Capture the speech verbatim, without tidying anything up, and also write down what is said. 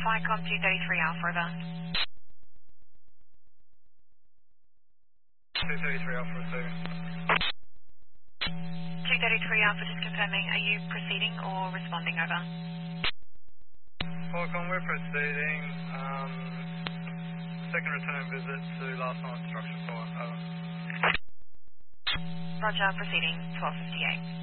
Flycom two thirty-three Alpha, over. two thirty-three Alpha, two. two thirty-three Alpha, just confirming, are you proceeding or responding, over? Flycom, we're proceeding. Um, second return visit to last night's structure fire, over. Roger, proceeding, twelve fifty-eight.